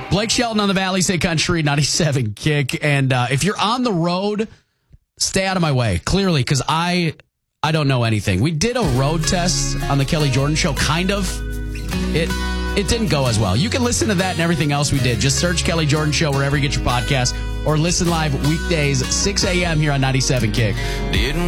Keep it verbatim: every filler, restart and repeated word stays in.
Blake Shelton on the Valley Say Country ninety-seven Kick. And uh, if you're on the road, stay out of my way, clearly, because I I don't know anything. We did a road test on the Kelly Jordan Show, kind of. It it didn't go as well. You can listen to that and everything else we did. Just search Kelly Jordan Show wherever you get your podcast, or listen live weekdays, six a.m. here on ninety-seven Kick. Didn't